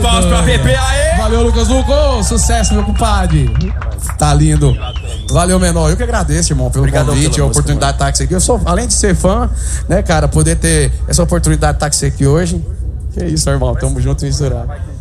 palmas pra PP aí. Valeu, Lucas Luco. Sucesso, meu compadre. Tá lindo. Valeu, menor. Eu que agradeço, irmão, pelo convite, a oportunidade de estar aqui. Eu sou, além de ser fã, né, cara, poder ter essa oportunidade de estar aqui hoje. Que isso, irmão. Tamo junto e misturado.